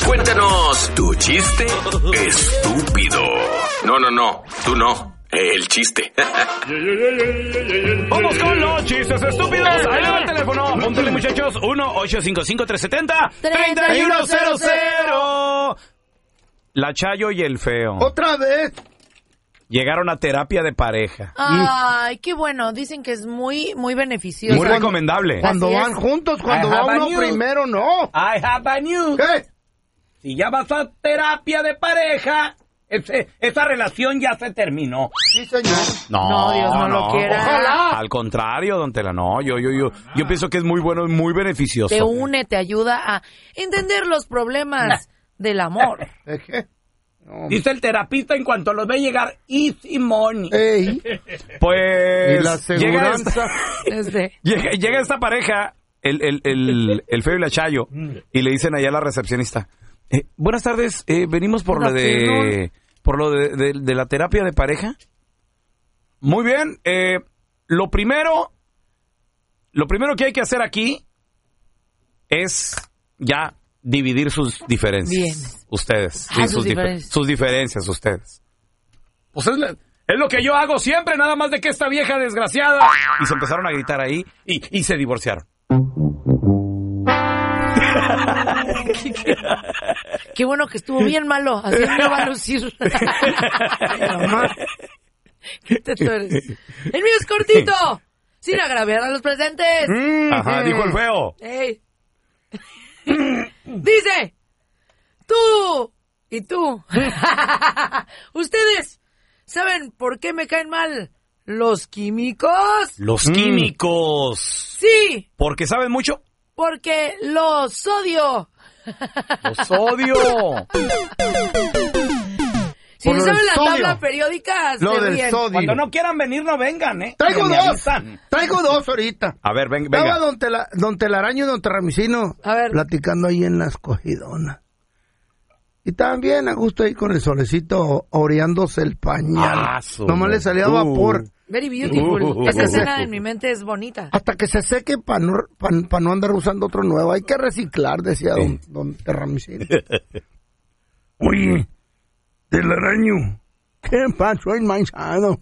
Cuéntanos tu chiste estúpido. No, tú no. El chiste. Vamos con los chistes estúpidos. Ahí le va el teléfono. Apúntale, muchachos. 1-855-370-3100. La Chayo y el Feo ¿Otra vez? llegaron a terapia de pareja. Ay, qué bueno. Dicen que es muy, muy beneficioso. Muy recomendable. Cuando Así van es. juntos, cuando va uno primero, no. I have a news. ¿Qué? Si ya vas a terapia de pareja, esa relación ya se terminó. Sí, señor. No, Dios no lo quiera. Ojalá. Al contrario, don Tela, no. Yo pienso que es muy bueno y muy beneficioso. Te une, te ayuda a entender los problemas del amor. ¿Es qué? No. Dice el terapista en cuanto los ve llegar, easy money. Ey, Pues y la aseguranza. llega esta pareja, el Feo y la Chayo, y le dicen allá a la recepcionista, buenas tardes, venimos por lo de la terapia de pareja. Muy bien, lo primero que hay que hacer aquí es ya dividir sus diferencias. Bien. Ustedes. Ah, sus diferencias. Sus diferencias, ustedes. Pues es lo que yo hago siempre, nada más de que esta vieja desgraciada. Y se empezaron a gritar ahí y se divorciaron. Qué bueno que estuvo bien malo. Así no va a lucir. ¿Qué teto eres? El mío es cortito. Sin agraviar a los presentes. Ajá, dijo el Feo. Ey. Dice, tú y tú. ¿Ustedes saben por qué me caen mal los químicos? Los químicos. Sí, ¿Porque saben mucho? porque los odio. Los odio. Si Por no lo saben del la sodio. tabla periódica, Lo se del ríen. sodio. Cuando no quieran venir, no vengan, ¿eh? Traigo Me dos. avisan. Traigo dos ahorita. A ver, venga. Estaba don Telaraño y don Terramicino A ver. platicando ahí en las cogidonas. Y estaban bien a gusto ahí con el solecito oreándose el pañal. Nomás le salía vapor. Very beautiful. Esa escena en mi mente es bonita. Hasta que se seque para no andar usando otro nuevo. Hay que reciclar, decía don Terramicino. Oye, Telaraño, ¿qué pasó, enmaizado?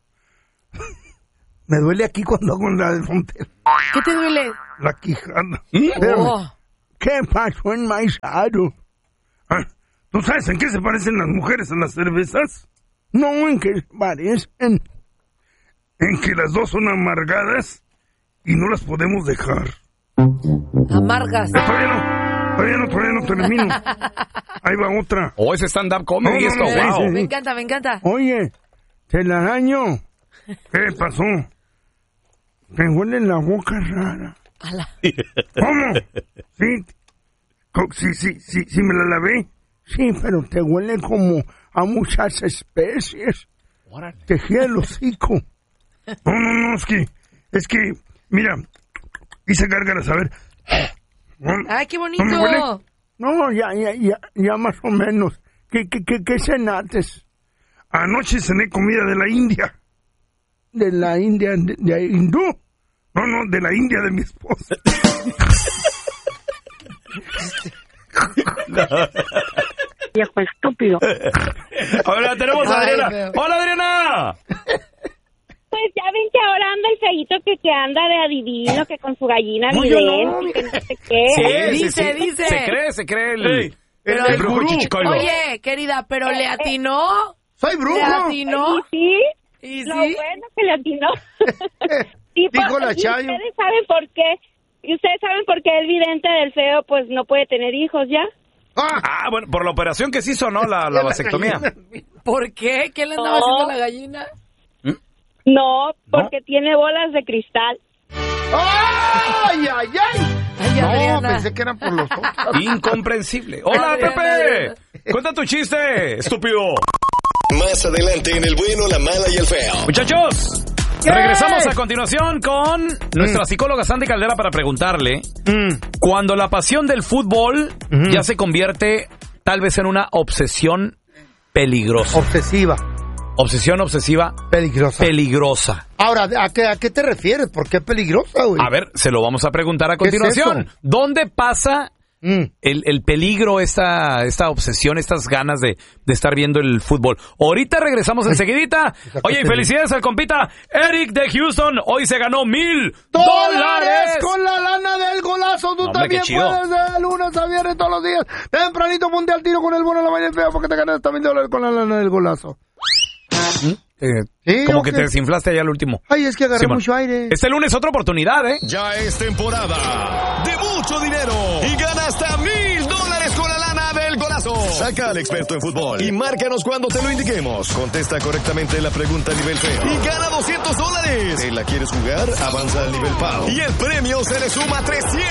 Me duele aquí cuando hago la de frontera. ¿Qué te duele? La quijada. Espérame. Oh. ¿Qué pasó, enmaizado? ¿Tú sabes en qué se parecen las mujeres a las cervezas? No, en qué se parecen. En que las dos son amargadas y no las podemos dejar. Amargas. Todavía no termino. Ahí va otra. Oh, ese stand-up comedy, esto, sí, wow. sí. Me encanta, me encanta. Oye, Telaraño, ¿qué pasó? Me huele la boca rara. Ala. ¿Cómo? Sí, me la lavé. Sí, pero te huele como a muchas especies. Te gira el hocico. No, es que, mira, hice gárgaras, a ver. Ay, qué bonito. ¿No me huele? No, ya más o menos. ¿Qué cenates? Anoche cené comida de la India. ¿De la India? ¿De hindú? No, de la India de mi esposa. Viejo estúpido. Ahora tenemos a Adriana. Feo. ¡Hola, Adriana! Pues ya ven que ahora anda el feíto que anda de adivino, que con su gallina No, yo vidente, no, y que no sé qué. Dice. Se cree el brujo gurú. chichicoilo. Oye, querida, pero le atinó. ¡Soy ¿Le brujo! atinó? ¿Y sí? ¿Y Lo sí? bueno que le atinó. Sí, Dijo la y Chayo. ustedes saben por qué. Y ustedes saben por qué el vidente del feo pues no puede tener hijos ya. Ah, bueno, por la operación que se hizo, ¿no? La vasectomía. ¿Por qué? ¿Qué le andaba haciendo a la gallina? No, porque tiene bolas de cristal. ¡Ay! Ay, No, Adriana. pensé que eran por los ojos. Incomprensible. ¡Hola, Adriana, Pepe! Adriana. Cuenta tu chiste, estúpido. Más adelante en El Bueno, la Mala y el Feo. Muchachos, regresamos a continuación con nuestra psicóloga Sandy Caldera para preguntarle cuando la pasión del fútbol ya se convierte tal vez en una obsesión peligrosa. Obsesión obsesiva peligrosa. Ahora, ¿a qué te refieres? ¿Por qué peligrosa, güey? A ver, se lo vamos a preguntar a ¿Qué es continuación. eso? ¿Dónde pasa el peligro, esta obsesión, estas ganas de estar viendo el fútbol. Ahorita regresamos enseguidita. Oye, felicidades al compita Eric de Houston. Hoy se ganó $1,000 con la lana del golazo. Tú también puedes de lunes a viernes todos los días. Tempranito ponte al tiro con el bono de la mañana feo porque te ganas también $1,000 con la lana del golazo. Como que te desinflaste allá al último. Ay, es que agarré mucho aire. Este lunes otra oportunidad, Ya es temporada de mucho dinero y gana hasta $1,000 con la lana del golazo. Saca al experto en fútbol y márcanos cuando te lo indiquemos. Contesta correctamente la pregunta a nivel feo y gana $200. ¿Te la quieres jugar? Avanza al nivel pao y el premio se le suma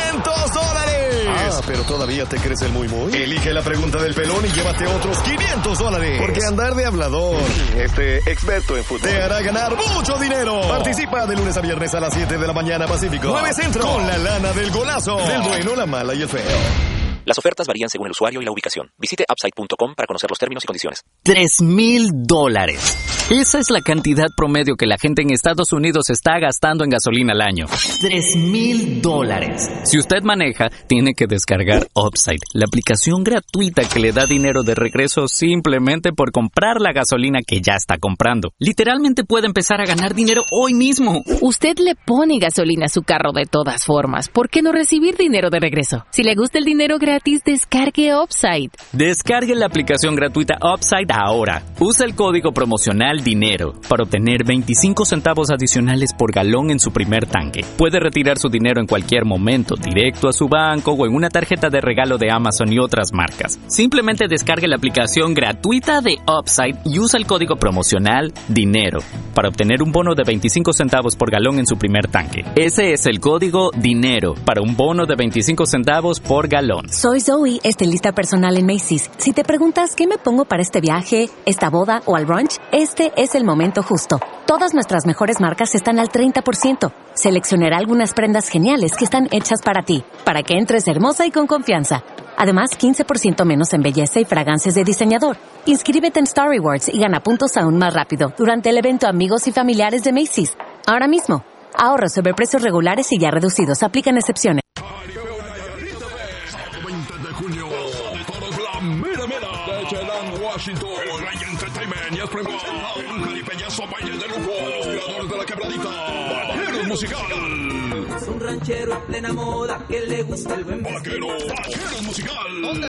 $300. Pero todavía te crees el muy. Elige la pregunta del pelón y llévate otros $500. Porque andar de hablador, experto en fútbol, te hará ganar mucho dinero. Participa de lunes a viernes a las 7 de la mañana Pacífico, 9 Centro, con la lana del golazo, del bueno, la mala y el feo. Las ofertas varían según el usuario y la ubicación. Visite upside.com para conocer los términos y condiciones. $3,000. Esa es la cantidad promedio que la gente en Estados Unidos está gastando en gasolina al año. $3,000. Si usted maneja, tiene que descargar Upside, la aplicación gratuita que le da dinero de regreso simplemente por comprar la gasolina que ya está comprando. Literalmente puede empezar a ganar dinero hoy mismo. Usted le pone gasolina a su carro de todas formas. ¿Por qué no recibir dinero de regreso? Si le gusta el dinero gratis, descargue Upside. Descargue la aplicación gratuita Upside ahora. Usa el código promocional DINERO para obtener 25 centavos adicionales por galón en su primer tanque. Puede retirar su dinero en cualquier momento, directo a su banco o en una tarjeta de regalo de Amazon y otras marcas. Simplemente descargue la aplicación gratuita de Upside y usa el código promocional DINERO para obtener un bono de 25 centavos por galón en su primer tanque. Ese es el código DINERO para un bono de 25 centavos por galón. Soy Zoe, estilista personal en Macy's. Si te preguntas qué me pongo para este viaje, esta boda o al brunch, este es el momento justo. Todas nuestras mejores marcas están al 30%. Seleccionaré algunas prendas geniales que están hechas para ti, para que entres hermosa y con confianza. Además, 15% menos en belleza y fragancias de diseñador. Inscríbete en Star Rewards y gana puntos aún más rápido durante el evento Amigos y Familiares de Macy's. Ahora mismo. Ahorra sobre precios regulares y ya reducidos. Aplican excepciones. Washington, Rey Entertainment y Espremón, Jaripeñazo, baile de lujo, los creadores de la quebradita, Vaqueros Musical. Es un ranchero en plena moda que le gusta el buen Vaqueros Musical. ¿Dónde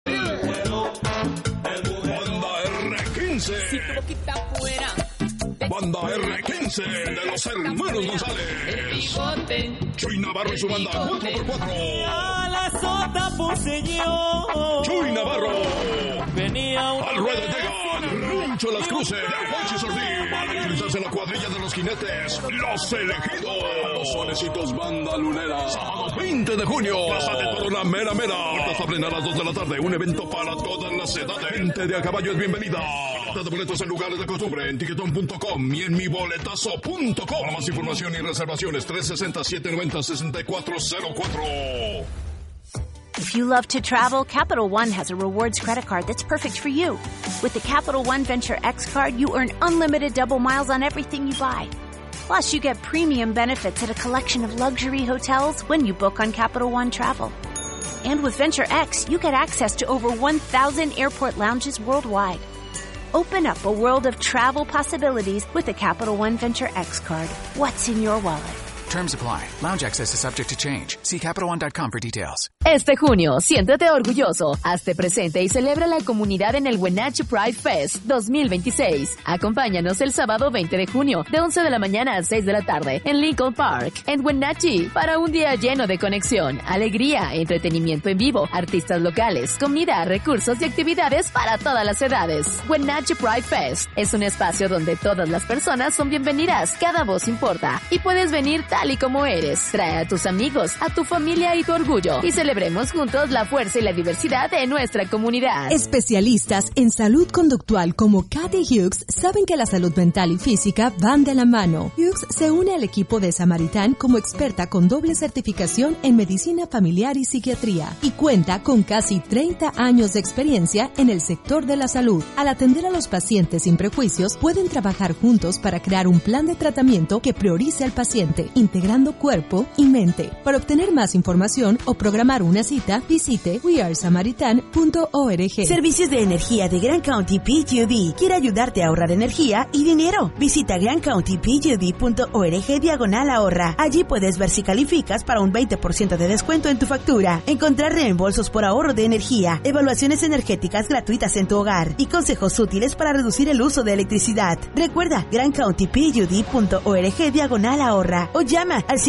Banda R15. Si tu boquita fuera Banda R15 de los hermanos González. el bigote, Chuy Navarro y su banda 4x4. a la sota poseyó. Chuy Navarro. Venía un Al ruedo llegan Runcho Las Cruces, Juanchi Sordín, para incluirse en la cuadrilla de los jinetes, Los Elegidos. Los Solecito Banda Lunera, sábado 20 de junio, Plaza de Toro La Mera Mera. Puertas abren a las 2 de la tarde, un evento para todas las edades. Gente de a caballo es bienvenida. Venta de boletos en lugares de costumbre, en tiquetón.com y en miboletazo.com. Para más información y reservaciones, 360-790-6404. If you love to travel, Capital One has a rewards credit card that's perfect for you. With the Capital One Venture X card, you earn unlimited double miles on everything you buy. Plus, you get premium benefits at a collection of luxury hotels when you book on Capital One Travel. And with Venture X, you get access to over 1,000 airport lounges worldwide. Open up a world of travel possibilities with the Capital One Venture X card. What's in your wallet? Terms apply. Lounge access is subject to change. See CapitalOne.com for details. Este junio, siéntete orgulloso, hazte presente y celebra la comunidad en el Wenatchee Pride Fest 2026. Acompáñanos el sábado 20 de junio, de 11 de la mañana a 6 de la tarde, en Lincoln Park, en Wenatchee, para un día lleno de conexión, alegría, entretenimiento en vivo, artistas locales, comida, recursos y actividades para todas las edades. Wenatchee Pride Fest es un espacio donde todas las personas son bienvenidas, cada voz importa, y puedes venir tal y como eres. Trae a tus amigos, a tu familia y tu orgullo, y celebremos juntos la fuerza y la diversidad de nuestra comunidad. Especialistas en salud conductual como Kathy Hughes saben que la salud mental y física van de la mano. Hughes se une al equipo de Samaritan como experta con doble certificación en medicina familiar y psiquiatría y cuenta con casi 30 años de experiencia en el sector de la salud. Al atender a los pacientes sin prejuicios, pueden trabajar juntos para crear un plan de tratamiento que priorice al paciente, integrando cuerpo y mente. Para obtener más información o programar una cita, visite wearesamaritan.org. Servicios de energía de Grand County PG&E quiere ayudarte a ahorrar energía y dinero. Visita grandcountypg&e.org/ahorra. Allí puedes ver si calificas para un 20% de descuento en tu factura, encontrar reembolsos por ahorro de energía, evaluaciones energéticas gratuitas en tu hogar y consejos útiles para reducir el uso de electricidad. Recuerda grandcountypg&e.org/ahorra o llama al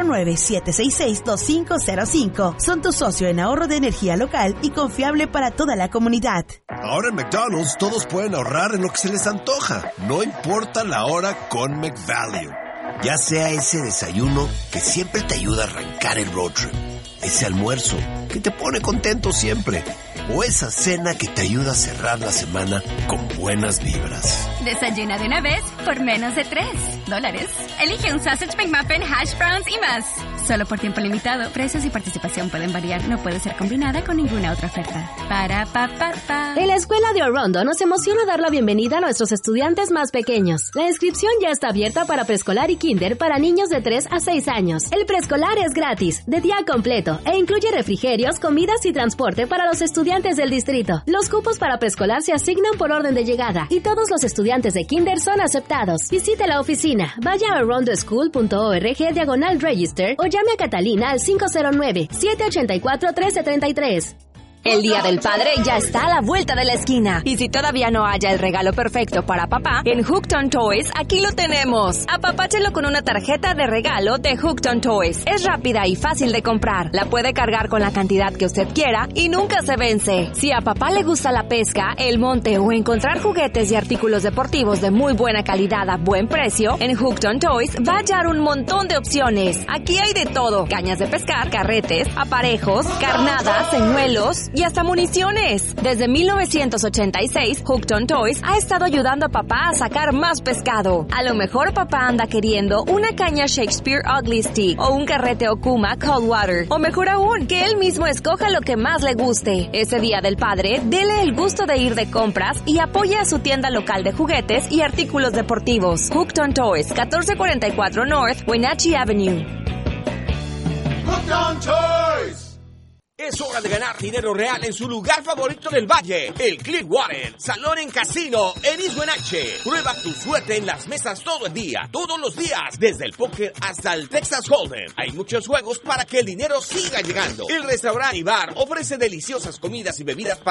509-766-2505. Son tu socio en ahorro de energía local y confiable para toda la comunidad. Ahora en McDonald's todos pueden ahorrar en lo que se les antoja, no importa la hora con McValue. Ya sea ese desayuno que siempre te ayuda a arrancar el road trip, ese almuerzo que te pone contento siempre, o esa cena que te ayuda a cerrar la semana con buenas vibras. Desayuna de una vez por menos de $3. Elige un Sausage McMuffin, hash browns y más. Solo por tiempo limitado. Precios y participación pueden variar. No puede ser combinada con ninguna otra oferta. En la Escuela de Orondo nos emociona dar la bienvenida a nuestros estudiantes más pequeños. La inscripción ya está abierta para preescolar y kinder para niños de 3 a 6 años. El preescolar es gratis, de día completo, e incluye refrigerios, comidas y transporte para los estudiantes del distrito. Los cupos para preescolar se asignan por orden de llegada y todos los estudiantes de kinder son aceptados. Visite la oficina, vaya a orondoschool.org/register o llame a Catalina al 509-784-1333. El Día del Padre ya está a la vuelta de la esquina. Y si todavía no haya el regalo perfecto para papá, en Hooked Toys aquí lo tenemos. Apapáchelo con una tarjeta de regalo de Hooked Toys. Es rápida y fácil de comprar. La puede cargar con la cantidad que usted quiera y nunca se vence. Si a papá le gusta la pesca, el monte o encontrar juguetes y artículos deportivos de muy buena calidad a buen precio, en Hooked Toys va a hallar un montón de opciones. Aquí hay de todo. Cañas de pescar, carretes, aparejos, carnadas, señuelos y hasta municiones. Desde 1986, Hooked Toys ha estado ayudando a papá a sacar más pescado. A lo mejor papá anda queriendo una caña Shakespeare Ugly Stick o un carrete Okuma Cold Water. O mejor aún, que él mismo escoja lo que más le guste. Ese Día del Padre, dele el gusto de ir de compras y apoye a su tienda local de juguetes y artículos deportivos. Hooked Toys, 1444 North, Wenatchee Avenue. Hooked Toys. Es hora de ganar dinero real en su lugar favorito del valle, el Clearwater, Salón en Casino en East Wenatchee. Prueba tu suerte en las mesas todo el día, todos los días, desde el póker hasta el Texas Hold'em. Hay muchos juegos para que el dinero siga llegando. El restaurante y bar ofrece deliciosas comidas y bebidas